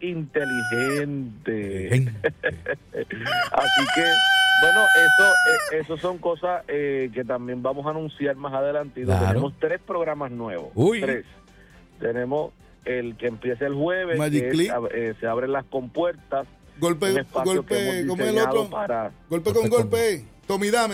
inteligente. Así que, bueno, eso son cosas que también vamos a anunciar más adelante. Claro. Tenemos 3 programas nuevos. Uy. 3. Tenemos el que empieza el jueves, Magic que es, se abren las compuertas. Golpe, Un espacio que hemos ¿cómo es el diseñado otro? para Golpe con golpe. Tommy dame.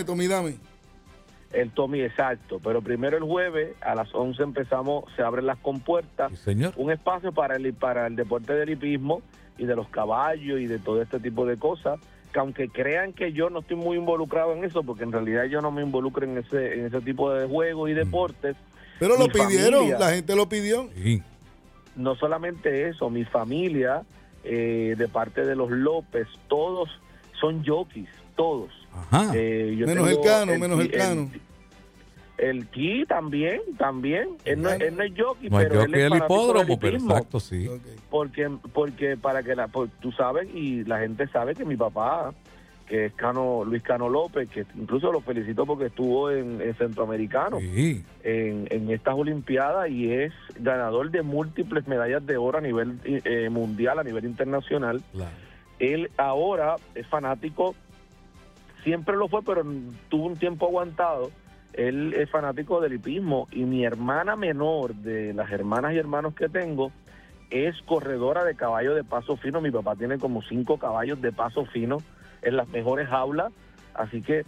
el Tommy, exacto. Pero primero el jueves a las 11 se abren las compuertas. Sí, señor. Un espacio para el deporte del hipismo y de los caballos y de todo este tipo de cosas. Que aunque crean que yo no estoy muy involucrado en eso, porque en realidad yo no me involucro en ese tipo de juegos y deportes. Pero lo Mi pidieron, familia, la gente lo pidió. Sí. no solamente eso, mi familia, de parte de los López, todos son jockeys, todos. Ajá. Yo Menos el tengo Cano. El Ki también. Él no es jockey, No hay pero él jockey es del fanático hipódromo, del pero hipismo. exacto, sí. Okay. Porque para que tú sabes y la gente sabe que mi papá, que es Luis Cano López, que incluso lo felicito porque estuvo en Centroamericano, Sí. en estas Olimpiadas, y es ganador de múltiples medallas de oro a nivel mundial, a nivel internacional. Claro. Él ahora es fanático, siempre lo fue, pero tuvo un tiempo aguantado. Él es fanático del hipismo, y mi hermana menor, de las hermanas y hermanos que tengo, es corredora de caballo de paso fino. Mi papá tiene como 5 caballos de paso fino en las mejores jaulas, así que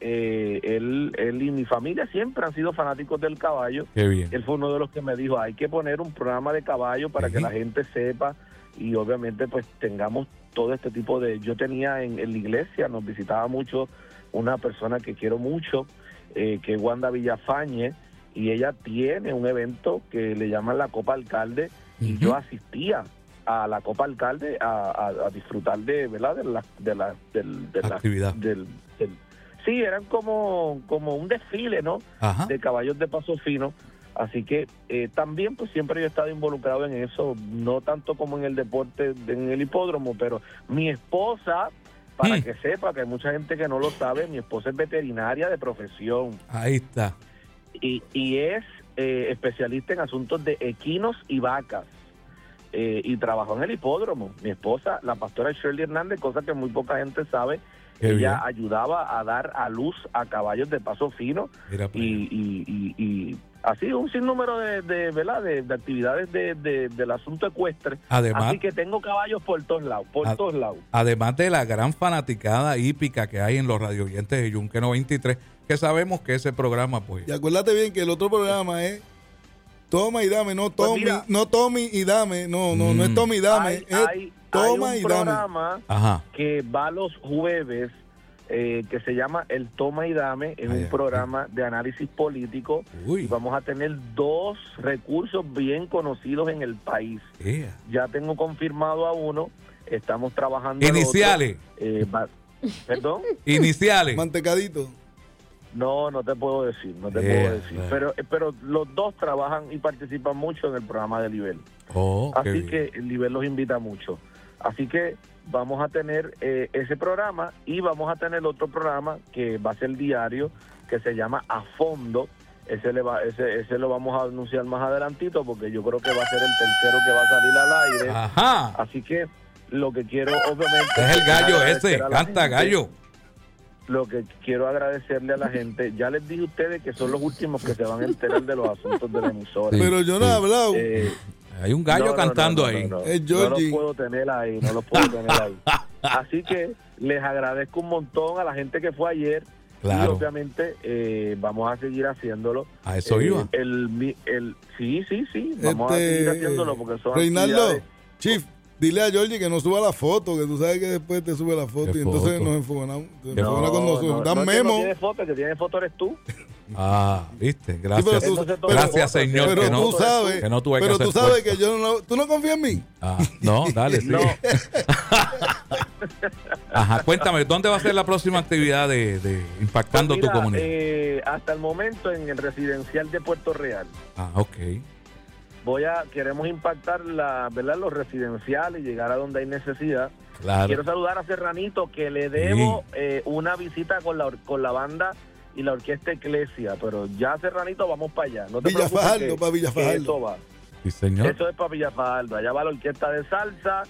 él y mi familia siempre han sido fanáticos del caballo. Qué bien. Él fue uno de los que me dijo, hay que poner un programa de caballo para que la gente sepa, y obviamente pues tengamos todo este tipo de... Yo tenía en la iglesia, nos visitaba mucho una persona que quiero mucho, que es Wanda Villafañe, y ella tiene un evento que le llaman la Copa Alcalde, y yo asistía a la Copa Alcalde a disfrutar de, ¿verdad?, de la actividad. Sí, eran como un desfile, ¿no? Ajá. De caballos de paso fino. Así que también pues siempre yo he estado involucrado en eso, no tanto como en el deporte, en el hipódromo, pero mi esposa, para que sepa, que hay mucha gente que no lo sabe, mi esposa es veterinaria de profesión. Ahí está. Y es especialista en asuntos de equinos y vacas. Y trabajó en el hipódromo. Mi esposa, la pastora Shirley Hernández, cosa que muy poca gente sabe, Qué ella bien. ayudaba a dar a luz a caballos de paso fino. Mira para allá. Y así un sinnúmero de ¿verdad?, de actividades del asunto ecuestre. Además- así que tengo caballos por todos lados, Además de la gran fanaticada hípica que hay en los radioyentes de Yunque 93, que sabemos que ese programa, pues, Y acuérdate bien que el otro programa es Toma y Dame, no Pues Tommy, mira, no Tommy y Dame, no es Tommy y Dame, es Toma hay y un Dame. programa ajá. que va los jueves, que se llama El Toma y Dame, es un programa de análisis político. Uy. Y vamos a tener 2 recursos bien conocidos en el país. Yeah. Ya tengo confirmado a uno, estamos trabajando al Iniciales. otro. ¿Perdón? Iniciales. Mantecadito. No te puedo decir, pero los 2 trabajan y participan mucho en el programa de Libel. Oh, qué Así bien. que el Libel los invita mucho. Así que vamos a tener ese programa, y vamos a tener otro programa que va a ser diario, que se llama A Fondo. Ese lo vamos a anunciar más adelantito, porque yo creo que va a ser el tercero que va a salir al aire. Ajá. Así que lo que quiero, obviamente... Es el gallo agradecer ese, a la canta gente. gallo. Lo que quiero agradecerle a la gente, ya les dije a ustedes que son los últimos que se van a enterar de los asuntos de la emisora. Sí, Pero yo no he hablado. Hay un gallo No, cantando no, no, ahí. no, no. Es No Georgie. los puedo tener ahí. Así que les agradezco un montón a la gente que fue ayer. Claro. Y obviamente vamos a seguir haciéndolo. A eso iba. Sí. Vamos a seguir haciéndolo porque son Reinaldo, actividades. Chief, dile a Georgie que no suba la foto, que tú sabes que después te sube la foto ¿Qué y entonces foto? nos enfogonamos. No, Con nosotros. Dan es que memo. no tiene foto, el que tiene foto eres tú. Ah, viste. Sí, Gracias. pero tú- Gracias, Señor, pero que no, tú sabes, que no tuve que pero hacer tú sabes fuerza. que yo no, tú no confías en mí. Ah, no, dale, sí. No. Ajá, cuéntame, ¿dónde va a ser la próxima actividad de Impactando Pues mira, tu comunidad? hasta el momento en el residencial de Puerto Real. Ah, ok. Queremos impactar ¿verdad?, los residenciales y llegar a donde hay necesidad. Claro. Quiero saludar a Serranito, que le debo una visita con la banda y la orquesta Eclesia, pero ya Serranito vamos para allá. No te Villa preocupes Fajardo, que- para Villa que Fajardo. Eso va. Sí, señor. Eso es para Villa Fajardo. Allá va la orquesta de salsa